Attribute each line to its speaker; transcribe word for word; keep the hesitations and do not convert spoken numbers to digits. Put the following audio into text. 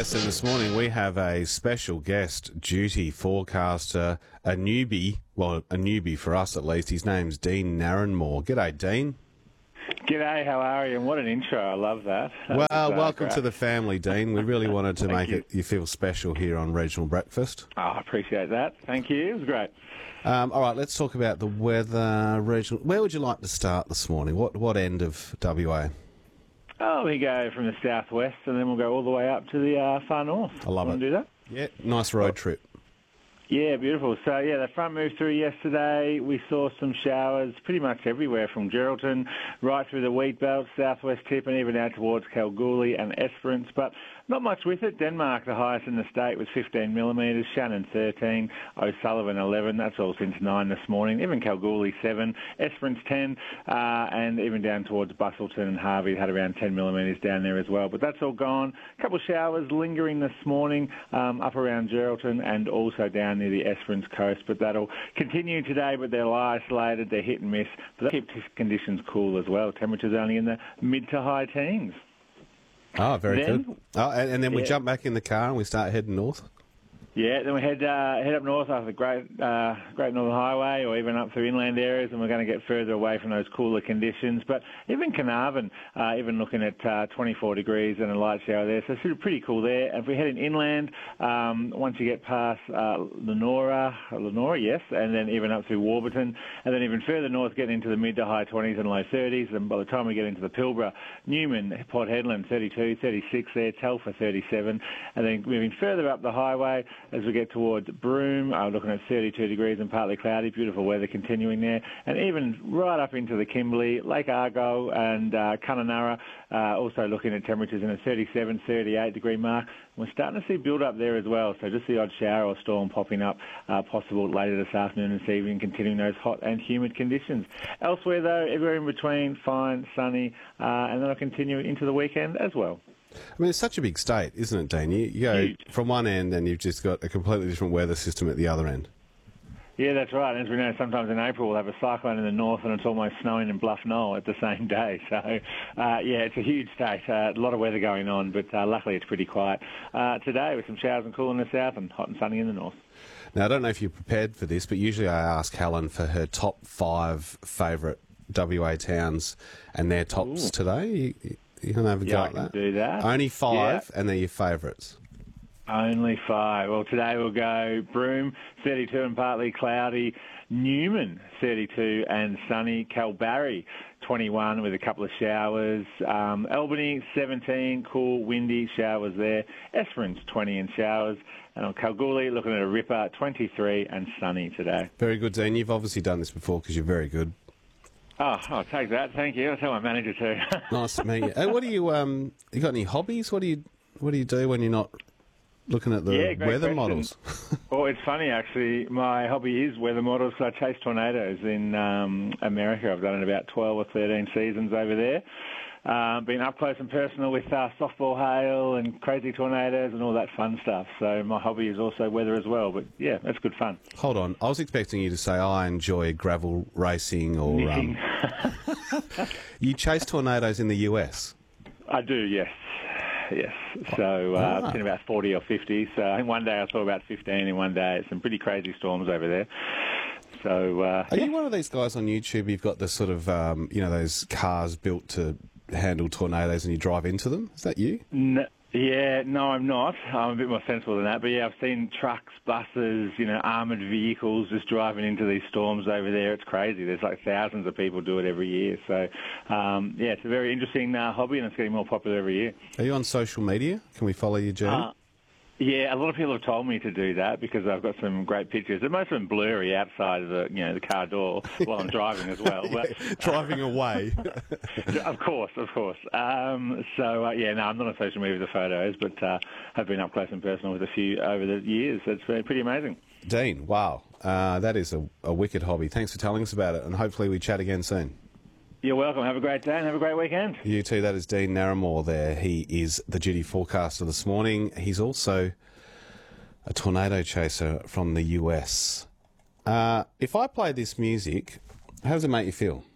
Speaker 1: Yes, and this morning we have a special guest, duty forecaster, a newbie, well, a newbie for us at least. His name's Dean Narranmore. G'day, Dean.
Speaker 2: G'day, how are you? And what an intro. I love that. that
Speaker 1: well,
Speaker 2: was, uh,
Speaker 1: welcome
Speaker 2: great.
Speaker 1: to the family, Dean. We really wanted to make
Speaker 2: you.
Speaker 1: it you feel special here on Regional Breakfast.
Speaker 2: Oh, I appreciate that. Thank you. It was great.
Speaker 1: Um, all right, let's talk about the weather. Regional. Where would you like to start this morning? What what end of W A?
Speaker 2: Oh, we go from the southwest and then we'll go all the way up to the uh, far north.
Speaker 1: I love
Speaker 2: Wanna
Speaker 1: it.
Speaker 2: do that?
Speaker 1: Yeah, nice road trip.
Speaker 2: Yeah, beautiful. So, yeah, the front moved through yesterday. We saw some showers pretty much everywhere from Geraldton right through the wheat belt, southwest tip, and even out towards Kalgoorlie and Esperance. But not much with it. Denmark, the highest in the state, was fifteen millimetres. Shannon, thirteen. O'Sullivan, eleven. That's all since nine this morning. Even Kalgoorlie, seven. Esperance, ten. Uh, and even down towards Busselton and Harvey had around ten millimetres down there as well. But that's all gone. A couple of showers lingering this morning um, up around Geraldton and also down near the Esperance coast. But that'll continue today, but they're isolated. They're hit and miss. But they keep conditions cool as well. Temperatures only in the mid to high teens.
Speaker 1: Oh, very
Speaker 2: Then-
Speaker 1: good. Oh, and, and then we
Speaker 2: Yeah.
Speaker 1: jump back in the car and we start heading north.
Speaker 2: Yeah, then we head uh, head up north after the Great uh, Great Northern Highway, or even up through inland areas, and we're going to get further away from those cooler conditions. But even Carnarvon, uh, even looking at uh, twenty-four degrees and a light shower there, so it's pretty cool there. And if we head in inland, um, once you get past uh, Lenora, Lenora, yes, and then even up through Warburton, and then even further north, getting into the mid to high twenties and low thirties. And by the time we get into the Pilbara, Newman, Port Hedland, thirty-two, thirty-six there, Telfer, thirty-seven, and then moving further up the highway, as we get towards Broome, uh, looking at thirty-two degrees and partly cloudy, beautiful weather continuing there. And even right up into the Kimberley, Lake Argo and uh, Kununurra, uh, also looking at temperatures in a thirty-seven, thirty-eight degree mark. We're starting to see build up there as well, so just the odd shower or storm popping up, uh, possible later this afternoon and this evening, continuing those hot and humid conditions. Elsewhere, though, everywhere in between, fine, sunny, uh, and then I'll continue into the weekend as well.
Speaker 1: I mean, it's such a big state, isn't it, Dean? You, you go
Speaker 2: Huge.
Speaker 1: from one end and you've just got a completely different weather system at the other end.
Speaker 2: Yeah, that's right. As we know, sometimes in April we'll have a cyclone in the north and it's almost snowing in Bluff Knoll at the same day. So, uh, yeah, it's a huge state. Uh, a lot of weather going on, but uh, luckily it's pretty quiet uh, today with some showers and cool in the south and hot and sunny in the north. Now,
Speaker 1: I don't know if you're prepared for this, but usually I ask Helen for her top five favourite W A towns and their tops
Speaker 2: Ooh.
Speaker 1: today. You, you can have a go
Speaker 2: Yeah, I
Speaker 1: at
Speaker 2: can
Speaker 1: that.
Speaker 2: do that.
Speaker 1: Only five,
Speaker 2: Yeah.
Speaker 1: and they're your favourites.
Speaker 2: Only five. Well, today we'll go Broome, thirty-two and partly cloudy. Newman, thirty-two and sunny. Kalbarri, twenty-one with a couple of showers. Um, Albany, seventeen, cool, windy, showers there. Esperance, twenty and showers. And on Kalgoorlie, looking at a ripper, twenty-three and sunny today.
Speaker 1: Very good, Dean. You've obviously done this before because you're very good.
Speaker 2: Oh, I'll take that. Thank you. I'll tell my manager too.
Speaker 1: Nice to meet you. Hey, what do you um? You got any hobbies? What do you What do you do when you're not looking at the
Speaker 2: Yeah, great
Speaker 1: weather
Speaker 2: question.
Speaker 1: models?
Speaker 2: Well, it's funny actually. My hobby is weather models. So I chase tornadoes in um, America. I've done it about twelve or thirteen seasons over there. Um, been up close and personal with uh, softball hail and crazy tornadoes and all that fun stuff. So my hobby is also weather as well. But yeah, that's good fun.
Speaker 1: Hold on, I was expecting you to say I enjoy gravel racing or um, you chase tornadoes in the U S.
Speaker 2: I do, yes. Yes. So uh,
Speaker 1: Ah.
Speaker 2: I've seen about forty or fifty. So I think one day I saw about fifteen in one day. Some pretty crazy storms over there. So uh,
Speaker 1: Are
Speaker 2: yeah.
Speaker 1: you one of these guys on YouTube? You've got the sort of um, you know those cars built to handle tornadoes, and you drive into them. Is that you?
Speaker 2: No, yeah, no, I'm not. I'm a bit more sensible than that. But yeah, I've seen trucks, buses, you know, armoured vehicles just driving into these storms over there. It's crazy. There's like thousands of people do it every year. So um, yeah, it's a very interesting uh, hobby, and it's getting more popular every year.
Speaker 1: Are you on social media? Can we follow your journey?
Speaker 2: Uh, Yeah, a lot of people have told me to do that because I've got some great pictures. They're most of them blurry outside of the, you know, the car door while I'm driving as well. But,
Speaker 1: Driving away.
Speaker 2: of course, of course. Um, so, uh, yeah, no, I'm not on social media with the photos, but uh, I've been up close and personal with a few over the years. It's been pretty amazing.
Speaker 1: Dean, wow, uh, that is a, a wicked hobby. Thanks for telling us about it, and hopefully we chat again soon.
Speaker 2: You're welcome. Have a great day and have a great weekend.
Speaker 1: You too. That is Dean Narranmore there. He is the duty forecaster this morning. He's also a tornado chaser from the U S. Uh, if I play this music, how does it make you feel?